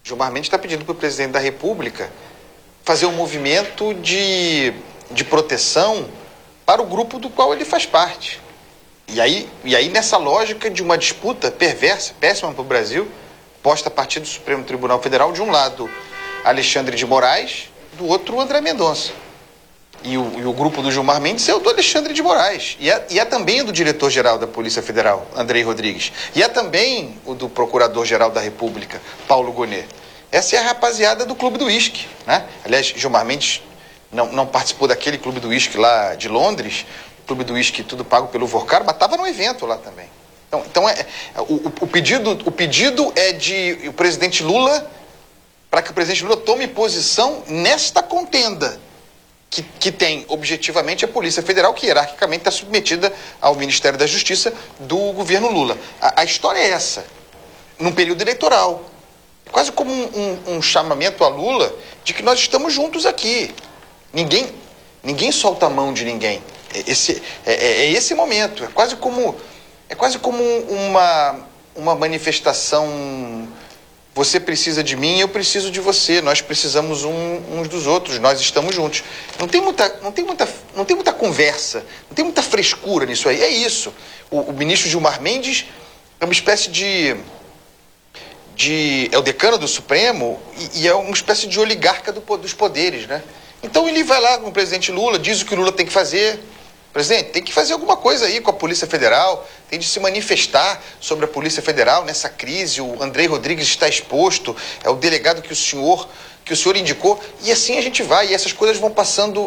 Gilmar Mendes está pedindo para o presidente da República fazer um movimento de proteção para o grupo do qual ele faz parte. E aí nessa lógica de uma disputa perversa, péssima para o Brasil, posta a partir do Supremo Tribunal Federal, de um lado Alexandre de Moraes, do outro André Mendonça. E o grupo do Gilmar Mendes é o do Alexandre de Moraes. E é também do diretor-geral da Polícia Federal, Andrei Rodrigues. E é também o do Procurador-Geral da República, Paulo Gonet. Essa é a rapaziada do Clube do Uísque, né? Aliás, Gilmar Mendes não participou daquele Clube do Uísque lá de Londres, o Clube do Uísque tudo pago pelo Vorcar, mas estava no evento lá também. Então o pedido é de o presidente Lula, para que o presidente Lula tome posição nesta contenda, que tem, objetivamente, a Polícia Federal, que hierarquicamente está submetida ao Ministério da Justiça do governo Lula. A história é essa, num período eleitoral. Quase como um chamamento a Lula de que nós estamos juntos aqui. Ninguém solta a mão de ninguém. É esse momento. É quase como uma manifestação. Você precisa de mim, eu preciso de você. Nós precisamos uns dos outros. Nós estamos juntos. Não tem muita conversa, não tem muita frescura nisso aí. É isso. O ministro Gilmar Mendes é uma espécie é o decano do Supremo e é uma espécie de oligarca dos poderes, né? Então ele vai lá com o presidente Lula, diz o que o Lula tem que fazer. Presidente, tem que fazer alguma coisa aí com a Polícia Federal, tem de se manifestar sobre a Polícia Federal nessa crise. O Andrei Rodrigues está exposto, é o delegado que o senhor indicou, e assim a gente vai, e essas coisas vão passando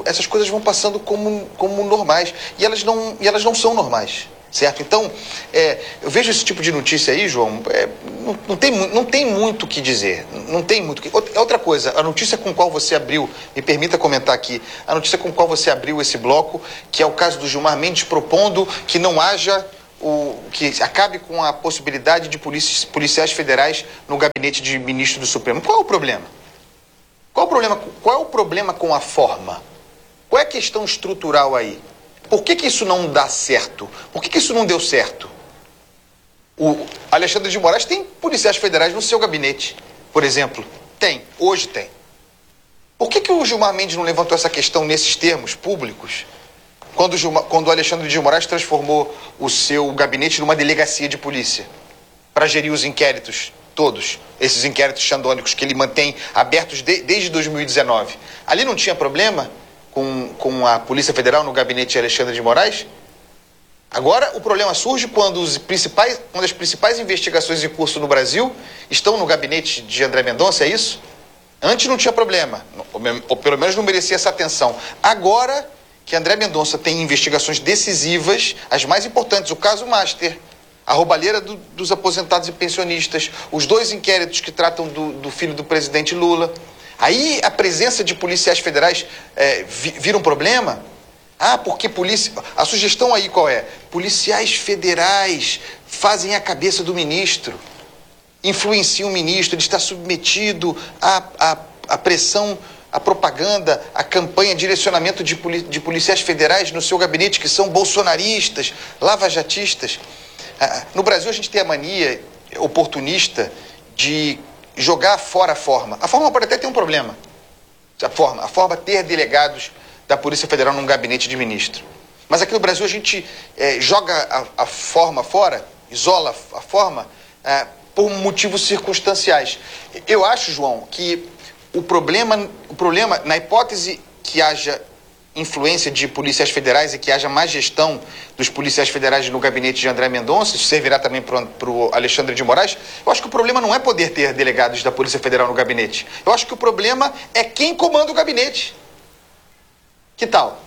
como normais, e elas não são normais. Certo? Então, eu vejo esse tipo de notícia aí, João, não tem muito o que dizer. Não tem muito. Outra coisa, a notícia com qual você abriu, me permita comentar aqui, a notícia com qual você abriu esse bloco, que é o caso do Gilmar Mendes propondo que não haja que acabe com a possibilidade de policiais federais no gabinete de ministro do Supremo. Qual é o problema? Qual é o problema com a forma? Qual é a questão estrutural aí? Por que isso não dá certo? Por que isso não deu certo? O Alexandre de Moraes tem policiais federais no seu gabinete, por exemplo. Hoje tem. Por que o Gilmar Mendes não levantou essa questão nesses termos públicos, quando o Alexandre de Moraes transformou o seu gabinete numa delegacia de polícia, para gerir os inquéritos todos, esses inquéritos xandônicos que ele mantém abertos desde 2019? Ali não tinha problema com a Polícia Federal no gabinete de Alexandre de Moraes? Agora o problema surge quando as principais investigações em curso no Brasil estão no gabinete de André Mendonça, é isso? Antes não tinha problema, ou pelo menos não merecia essa atenção. Agora que André Mendonça tem investigações decisivas, as mais importantes, o caso Master, a roubalheira dos aposentados e pensionistas, os 2 inquéritos que tratam do filho do presidente Lula. Aí a presença de policiais federais vira um problema? Porque a sugestão aí qual é? Policiais federais fazem a cabeça do ministro, influenciam o ministro, ele está submetido à pressão, à propaganda, à campanha, direcionamento de policiais federais no seu gabinete que são bolsonaristas, lavajatistas. No Brasil a gente tem a mania oportunista de jogar fora a forma. A forma pode até ter um problema. A forma ter delegados da Polícia Federal num gabinete de ministro. Mas aqui no Brasil a gente joga a forma fora, isola a forma por motivos circunstanciais. Eu acho, João, que o problema, na hipótese que haja influência de policiais federais e que haja má gestão dos policiais federais no gabinete de André Mendonça, isso servirá também para o Alexandre de Moraes, eu acho que o problema não é poder ter delegados da Polícia Federal no gabinete. Eu acho que o problema é quem comanda o gabinete. Que tal?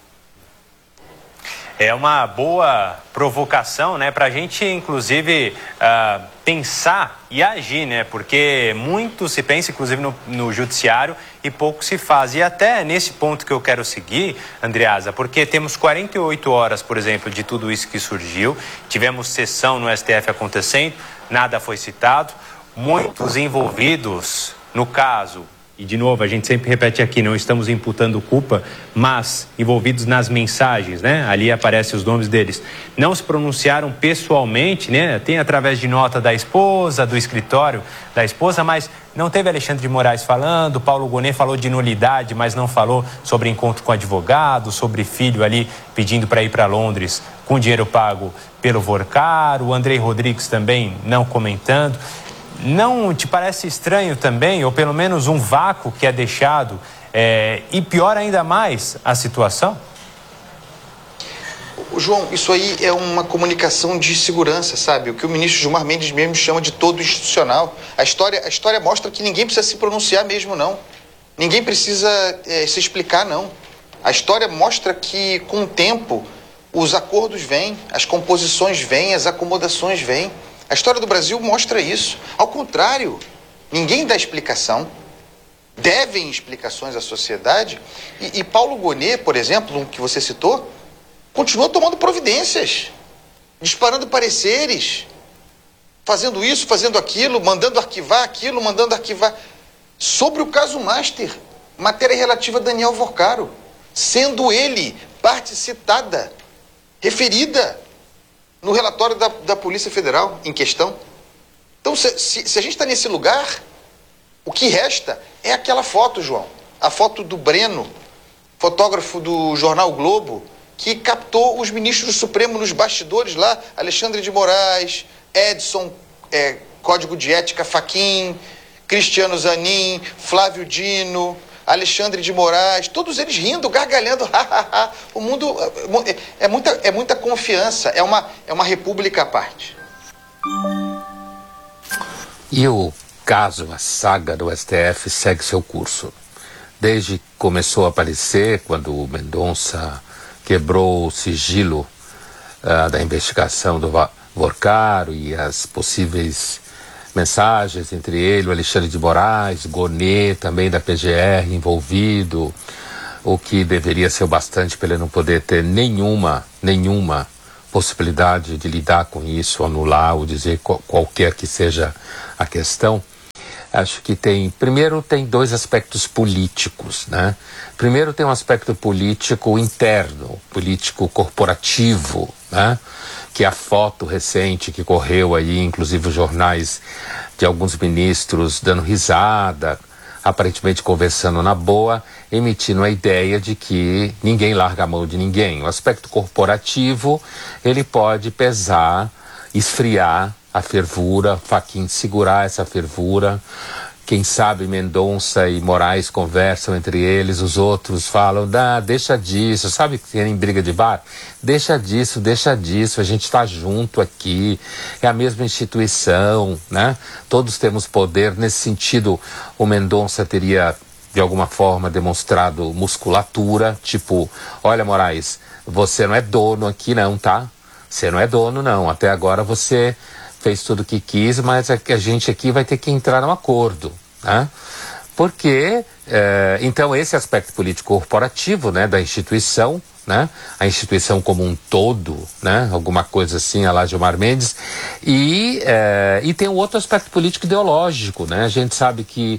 É uma boa provocação, né, para a gente, inclusive, pensar e agir, né, porque muito se pensa, inclusive, no judiciário e pouco se faz. E até nesse ponto que eu quero seguir, Andreasa, porque temos 48 horas, por exemplo, de tudo isso que surgiu, tivemos sessão no STF acontecendo, nada foi citado, muitos envolvidos, no caso, e de novo, a gente sempre repete aqui, não estamos imputando culpa, mas envolvidos nas mensagens, né? Ali aparecem os nomes deles. Não se pronunciaram pessoalmente, né? Tem através de nota da esposa, do escritório da esposa, mas não teve Alexandre de Moraes falando, Paulo Gonet falou de nulidade, mas não falou sobre encontro com advogado, sobre filho ali pedindo para ir para Londres com dinheiro pago pelo Vorcar, o Andrei Rodrigues também não comentando. Não te parece estranho também, ou pelo menos um vácuo que é deixado, e pior ainda mais a situação? João, isso aí é uma comunicação de segurança, sabe? O que o ministro Gilmar Mendes mesmo chama de todo institucional. A história mostra que ninguém precisa se pronunciar mesmo, não. Ninguém precisa se explicar, não. A história mostra que, com o tempo, os acordos vêm, as composições vêm, as acomodações vêm. A história do Brasil mostra isso. Ao contrário, ninguém dá explicação. Devem explicações à sociedade. E Paulo Gonet, por exemplo, um que você citou, continua tomando providências, disparando pareceres, fazendo isso, fazendo aquilo, mandando arquivar aquilo, mandando arquivar. Sobre o caso Master, matéria relativa a Daniel Vorcaro, sendo ele parte citada, referida no relatório da Polícia Federal em questão. Então, se a gente está nesse lugar, o que resta é aquela foto, João. A foto do Breno, fotógrafo do jornal Globo, que captou os ministros do Supremo nos bastidores lá, Alexandre de Moraes, Edson, Código de Ética Fachin, Cristiano Zanin, Flávio Dino, Alexandre de Moraes, todos eles rindo, gargalhando, o mundo é muita confiança, é uma república à parte. E o caso, a saga do STF segue seu curso. Desde que começou a aparecer, quando o Mendonça quebrou o sigilo da investigação do Vorcaro e as possíveis mensagens entre ele, o Alexandre de Moraes, Gonet, também da PGR envolvido, o que deveria ser o bastante para ele não poder ter nenhuma possibilidade de lidar com isso, anular ou dizer qualquer que seja a questão. Acho que primeiro tem dois aspectos políticos, né? Primeiro tem um aspecto político interno, político corporativo, né? Que a foto recente que correu aí, inclusive os jornais de alguns ministros dando risada, aparentemente conversando na boa, emitindo a ideia de que ninguém larga a mão de ninguém. O aspecto corporativo, ele pode pesar, esfriar a fervura, Fachin segurar essa fervura. Quem sabe Mendonça e Moraes conversam entre eles, os outros falam, deixa disso, sabe que tem em briga de bar? Deixa disso, a gente está junto aqui, é a mesma instituição, né? Todos temos poder. Nesse sentido, o Mendonça teria, de alguma forma, demonstrado musculatura, tipo, olha, Moraes, você não é dono aqui não, tá? Você não é dono não, até agora você fez tudo o que quis, mas a gente aqui vai ter que entrar num acordo, né? Porque, então, esse aspecto político corporativo, né, da instituição, né, a instituição como um todo, né, alguma coisa assim, a lá Gilmar Mendes, e tem um outro aspecto político ideológico, né? A gente sabe que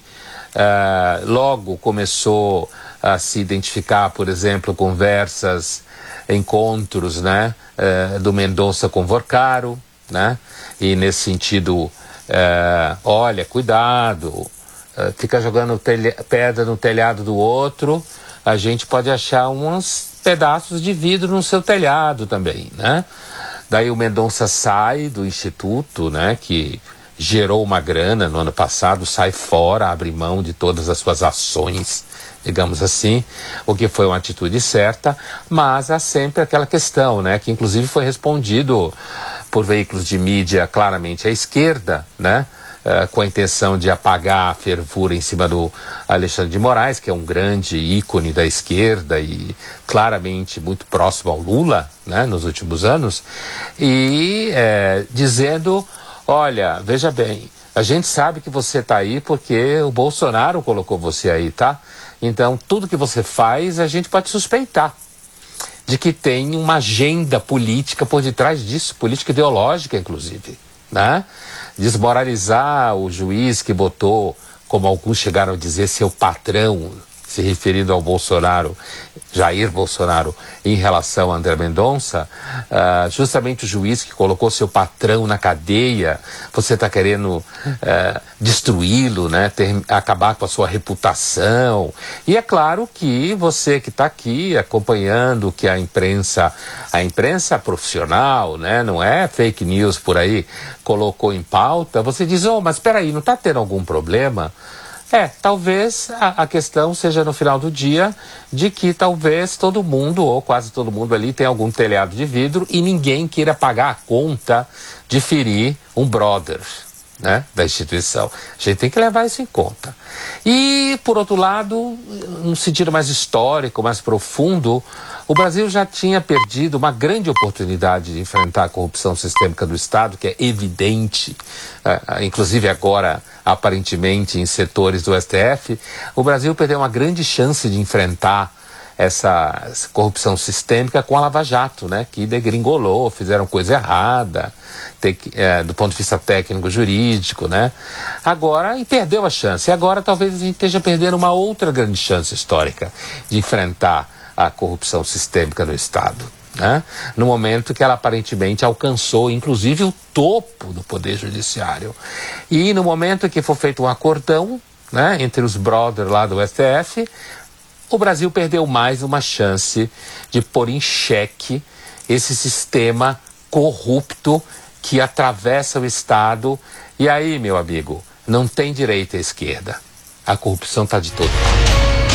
logo começou a se identificar, por exemplo, conversas, encontros, né, do Mendonça com Vorcaro, né? E nesse sentido, olha, cuidado, fica jogando pedra no telhado do outro, a gente pode achar uns pedaços de vidro no seu telhado também, né? Daí o Mendonça sai do instituto, né, que gerou uma grana no ano passado, sai fora, abre mão de todas as suas ações, digamos assim, o que foi uma atitude certa, mas há sempre aquela questão, né, que inclusive foi respondido por veículos de mídia claramente à esquerda, né, com a intenção de apagar a fervura em cima do Alexandre de Moraes, que é um grande ícone da esquerda e claramente muito próximo ao Lula, né, nos últimos anos, e dizendo, olha, veja bem, a gente sabe que você está aí porque o Bolsonaro colocou você aí, tá? Então, tudo que você faz, a gente pode suspeitar de que tem uma agenda política por detrás disso, política ideológica, inclusive, né? Desmoralizar o juiz que botou como alguns chegaram a dizer, seu patrão, se referindo ao Bolsonaro, Jair Bolsonaro, em relação a André Mendonça, justamente o juiz que colocou seu patrão na cadeia, você está querendo destruí-lo, né? Acabar com a sua reputação. E é claro que você que está aqui acompanhando que a imprensa profissional, né? Não é fake news por aí, colocou em pauta, você diz, mas espera aí, não está tendo algum problema? Talvez a questão seja no final do dia de que talvez todo mundo, ou quase todo mundo ali, tenha algum telhado de vidro e ninguém queira pagar a conta de ferir um brother, né, da instituição. A gente tem que levar isso em conta. E, por outro lado, num sentido mais histórico, mais profundo, o Brasil já tinha perdido uma grande oportunidade de enfrentar a corrupção sistêmica do Estado, que é evidente, inclusive agora, aparentemente, em setores do STF. O Brasil perdeu uma grande chance de enfrentar essa corrupção sistêmica com a Lava Jato, né, que degringolou, fizeram coisa errada, do ponto de vista técnico-jurídico, né, e perdeu a chance. E agora talvez a gente esteja perdendo uma outra grande chance histórica de enfrentar a corrupção sistêmica no Estado, né, no momento que ela aparentemente alcançou, inclusive, o topo do Poder Judiciário. E no momento que for feito um acordão, né, entre os brothers lá do STF, o Brasil perdeu mais uma chance de pôr em xeque esse sistema corrupto que atravessa o Estado. E aí, meu amigo, não tem direita e esquerda. A corrupção está de todo lado.